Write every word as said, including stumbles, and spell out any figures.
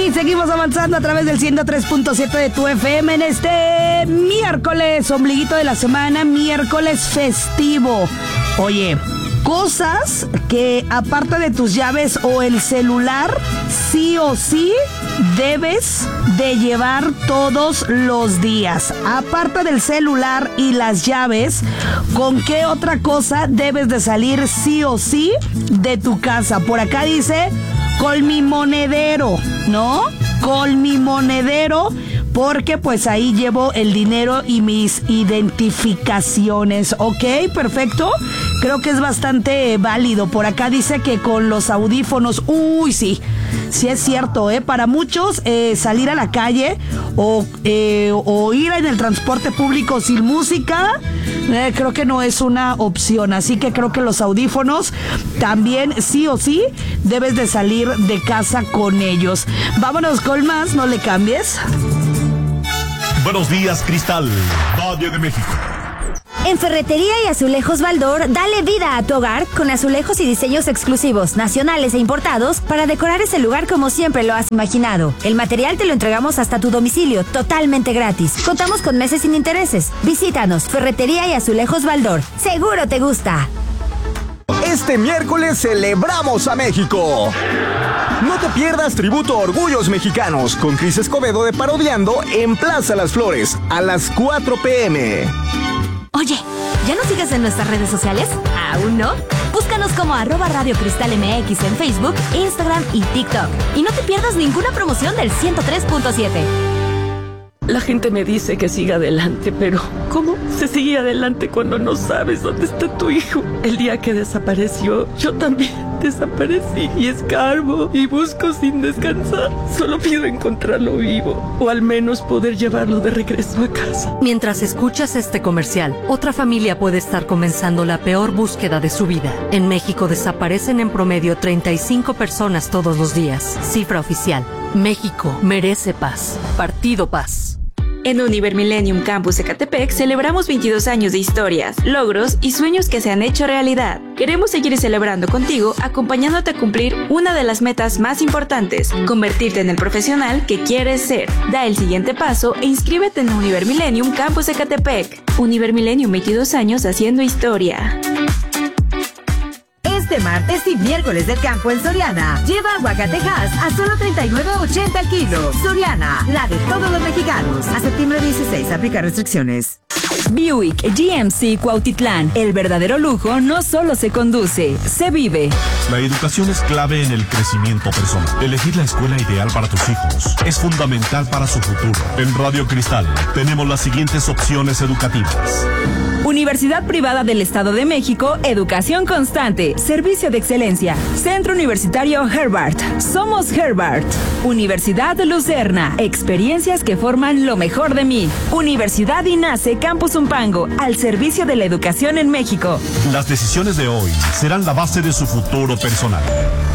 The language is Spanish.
Y seguimos avanzando a través del ciento tres punto siete de tu F M en este miércoles, ombliguito de la semana, miércoles festivo. Oye, cosas que aparte de tus llaves o el celular, sí o sí debes de llevar todos los días. Aparte del celular y las llaves, ¿con qué otra cosa debes de salir sí o sí de tu casa? Por acá dice, con mi monedero, ¿no? Con mi monedero, porque pues ahí llevo el dinero y mis identificaciones. Ok, perfecto. Creo que es bastante válido. Por acá dice que con los audífonos, uy, sí, sí es cierto, ¿eh? Para muchos eh, salir a la calle o, eh, o ir en el transporte público sin música, eh, creo que no es una opción. Así que creo que los audífonos también sí o sí debes de salir de casa con ellos. Vámonos con más, no le cambies. Buenos días, Cristal, Valle de México. En Ferretería y Azulejos Baldor, dale vida a tu hogar con azulejos y diseños exclusivos, nacionales e importados para decorar ese lugar como siempre lo has imaginado. El material te lo entregamos hasta tu domicilio, totalmente gratis. Contamos con meses sin intereses. Visítanos, Ferretería y Azulejos Baldor. Seguro te gusta. Este miércoles celebramos a México. No te pierdas Tributo a Orgullos Mexicanos con Cris Escobedo de Parodiando en Plaza Las Flores a las cuatro pm. Oye, ¿ya nos sigues en nuestras redes sociales? ¿Aún no? Búscanos como arroba Radio Cristal M X en Facebook, Instagram y TikTok. Y no te pierdas ninguna promoción del ciento tres punto siete. La gente me dice que siga adelante, pero ¿cómo se sigue adelante cuando no sabes dónde está tu hijo? El día que desapareció, yo también desaparecí y escarbo y busco sin descansar. Solo pido encontrarlo vivo o al menos poder llevarlo de regreso a casa. Mientras escuchas este comercial, otra familia puede estar comenzando la peor búsqueda de su vida. En México desaparecen en promedio treinta y cinco personas todos los días. Cifra oficial. México merece paz. Partido Paz. En Univer Millennium Campus Ecatepec celebramos veintidós años de historias, logros y sueños que se han hecho realidad. Queremos seguir celebrando contigo, acompañándote a cumplir una de las metas más importantes, convertirte en el profesional que quieres ser. Da el siguiente paso e inscríbete en Univer Millennium Campus Ecatepec. Univer Millennium, veintidós años haciendo historia. Este martes y miércoles del campo en Soriana. Lleva aguacatejas a solo treinta y nueve ochenta el kilo. Soriana, la de todos los mexicanos. A septiembre dieciséis, aplica restricciones. Buick G M C Cuautitlán. El verdadero lujo no solo se conduce, se vive. La educación es clave en el crecimiento personal. Elegir la escuela ideal para tus hijos es fundamental para su futuro. En Radio Cristal tenemos las siguientes opciones educativas. Universidad Privada del Estado de México, Educación Constante, Servicio de Excelencia, Centro Universitario Herbart, Somos Herbart. Universidad Lucerna, experiencias que forman lo mejor de mí. Universidad INACE Campus Umpango, al servicio de la educación en México. Las decisiones de hoy serán la base de su futuro personal.